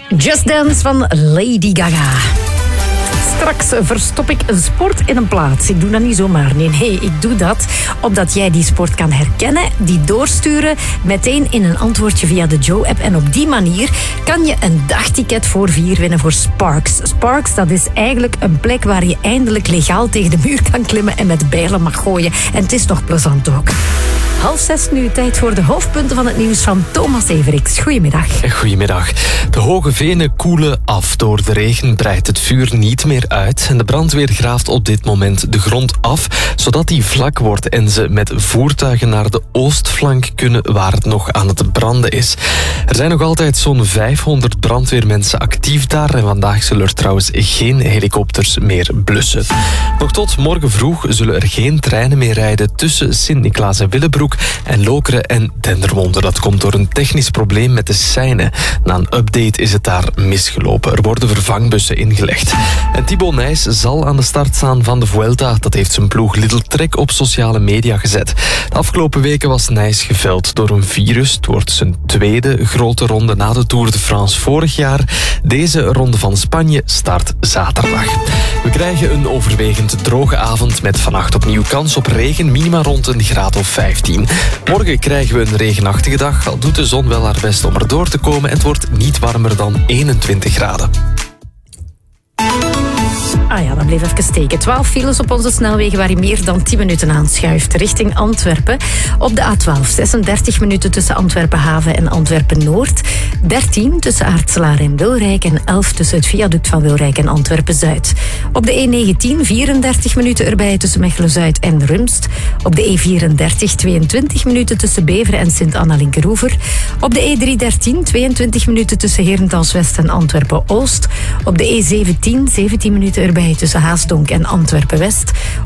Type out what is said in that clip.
Just Dance van Lady Gaga. Straks verstop ik een sport in een plaats. Ik doe dat niet zomaar. Nee, ik doe dat opdat jij die sport kan herkennen, die doorsturen, meteen in een antwoordje via de Joe-app. En op die manier kan je een dagticket voor 4 winnen voor Sparks. Sparks, dat is eigenlijk een plek waar je eindelijk legaal tegen de muur kan klimmen en met bijlen mag gooien. En het is nog plezant ook. 5:30 nu, tijd voor de hoofdpunten van het nieuws van Thomas Everiks. Goedemiddag. Goedemiddag. De hoge venen koelen af. Door de regen breidt het vuur niet meer uit. En de brandweer graaft op dit moment de grond af, zodat die vlak wordt en ze met voertuigen naar de oostflank kunnen waar het nog aan het branden is. Er zijn nog altijd zo'n 500 brandweermensen actief daar en vandaag zullen er trouwens geen helikopters meer blussen. Nog tot morgen vroeg zullen er geen treinen meer rijden tussen Sint-Niklaas en Willebroek en Lokeren en Dendermonde. Dat komt door een technisch probleem met de seinen. Na een update is het daar misgelopen. Er worden vervangbussen ingelegd. En Thibaut Nys zal aan de start staan van de Vuelta. Dat heeft zijn ploeg Little Trek op sociale media gezet. De afgelopen weken was Nys geveld door een virus. Het wordt zijn tweede grote ronde na de Tour de France vorig jaar. Deze ronde van Spanje start zaterdag. We krijgen een overwegend droge avond met vannacht opnieuw kans op regen, minima rond een graad of 15. Morgen krijgen we een regenachtige dag, al doet de zon wel haar best om er door te komen en het wordt niet warmer dan 21 graden. Ah ja, dat bleef even steken. 12 files op onze snelwegen waar je meer dan 10 minuten aanschuift. Richting Antwerpen. Op de A12 36 minuten tussen Antwerpen-Haven en Antwerpen-Noord. 13 tussen Aartselaar en Wilrijk. En 11 tussen het viaduct van Wilrijk en Antwerpen-Zuid. Op de E19 34 minuten erbij tussen Mechelen-Zuid en Rumst. Op de E34 22 minuten tussen Beveren en Sint-Anna-Linkeroever. Op de E313 22 minuten tussen Herentals-West en Antwerpen-Oost. Op de E17 17 minuten erbij tussen Haasdonk en Antwerpen-West.